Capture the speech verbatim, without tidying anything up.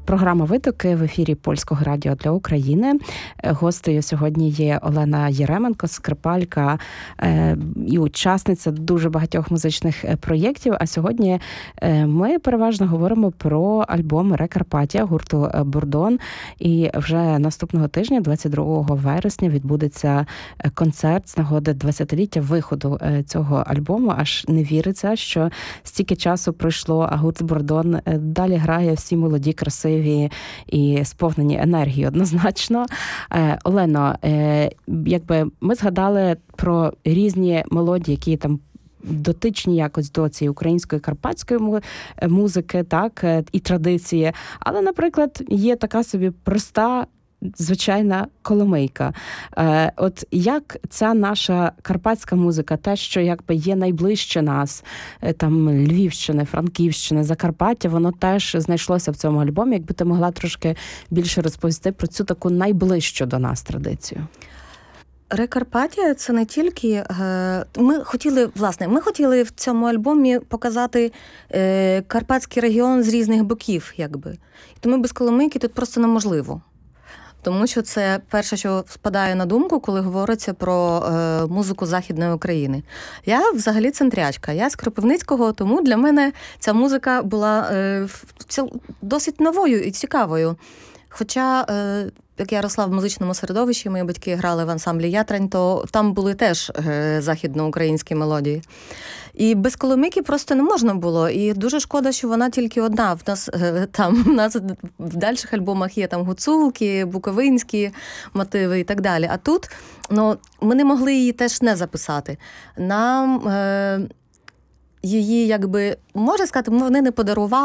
Програма «Витоки» в ефірі Польського радіо для України. Гостею сьогодні є Олена Єременко, скрипалька і учасниця дуже багатьох музичних проєктів. А сьогодні ми переважно говоримо про альбом «Рекарпатія» гурту «Бурдон». І вже наступного тижня, двадцять другого вересня, відбудеться концерт з нагоди двадцятиліття виходу цього альбому. Аж не віриться, що стільки часу пройшло, а гурт «Бурдон» далі грає всі молоді, красиві і сповнені енергії однозначно. Олено, якби ми згадали про різні мелодії, які там дотичні якось до цієї української карпатської музики, так, і традиції. Але, наприклад, є така собі проста, звичайна коломийка. Е, от як ця наша карпатська музика, те, що якби є найближче нас, там Львівщини, Франківщини, Закарпаття, воно теж знайшлося в цьому альбомі. Якби ти могла трошки більше розповісти про цю таку найближчу до нас традицію. Рекарпатія – це не тільки... Ми хотіли, власне, ми хотіли в цьому альбомі показати карпатський регіон з різних боків, якби. Тому без коломийки тут просто неможливо. Тому що це перше, що спадає на думку, коли говориться про е, музику Західної України. Я взагалі центрячка, я з Кропивницького, тому для мене ця музика була е, досить новою і цікавою. Хоча, е, як я росла в музичному середовищі, мої батьки грали в ансамблі «Ятрань», то там були теж е, західноукраїнські мелодії. І без коломийки просто не можна було. І дуже шкода, що вона тільки одна. В нас е, там в нас в дальших альбомах є там гуцулки, буковинські мотиви і так далі. А тут, ну, ми не могли її теж не записати. Нам е, її, якби, можна сказати, вони не подарували.